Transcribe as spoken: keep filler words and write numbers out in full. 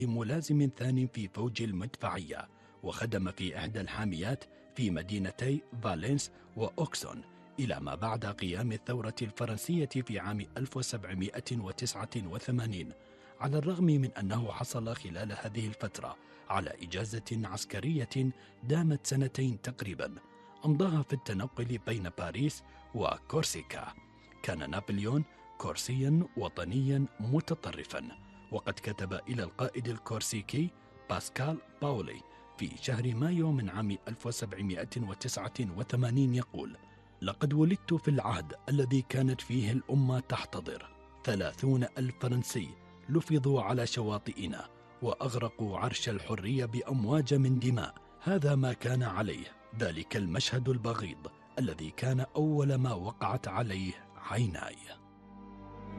ملازم ثاني في فوج المدفعية، وخدم في إحدى الحاميات في مدينتي فالنس وأوكسون، إلى ما بعد قيام الثورة الفرنسية في عام ألف وسبعمائة وتسعة وثمانين. على الرغم من أنه حصل خلال هذه الفترة على إجازة عسكرية دامت سنتين تقريبا، أمضاها في التنقل بين باريس وكورسيكا. كان نابليون كورسيا وطنيا متطرفا، وقد كتب إلى القائد الكورسيكي باسكال باولي في شهر مايو من عام ألف وسبعمائة وتسعة وثمانين يقول: لقد ولدت في العهد الذي كانت فيه الأمة تحتضر. ثلاثون ألف فرنسي لفظوا على شواطئنا وأغرقوا عرش الحرية بأمواج من دماء. هذا ما كان عليه ذلك المشهد البغيض الذي كان أول ما وقعت عليه عيناي.